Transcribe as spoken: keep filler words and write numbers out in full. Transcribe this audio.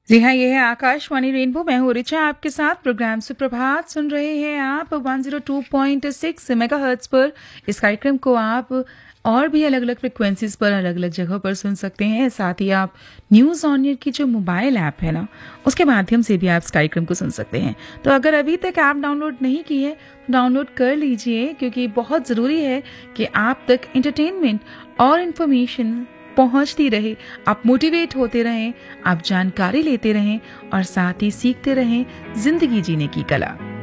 जी हाँ, ये है आकाशवाणी रेनबो। मैं हूँ ऋचा आपके साथ। प्रोग्राम सुप्रभात सुन रहे हैं आप one zero two point six megahertz पर। इस कार्यक्रम को आप और भी अलग अलग फ्रिक्वेंसीज पर अलग अलग जगहों पर सुन सकते हैं। साथ ही आप न्यूज़ ऑन एयर की जो मोबाइल ऐप है ना, उसके माध्यम से भी आप इस कार्यक्रम को सुन सकते हैं। तो अगर अभी तक ऐप डाउनलोड नहीं की है तो डाउनलोड कर लीजिए, क्योंकि बहुत ज़रूरी है कि आप तक एंटरटेनमेंट और इन्फॉर्मेशन पहुंचती रहे, आप मोटिवेट होते रहें, आप जानकारी लेते रहें और साथ ही सीखते रहें जिंदगी जीने की कला।